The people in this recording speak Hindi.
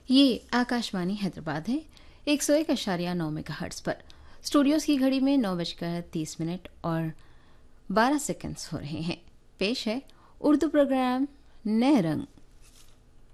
ये आकाशवाणी हैदराबाद है 101.9 मेगाहर्ट्ज़ पर। स्टूडियोज़ की घड़ी में 9:30 और 12 सेकंड्स हो रहे हैं। पेश है उर्दू प्रोग्राम नए रंग।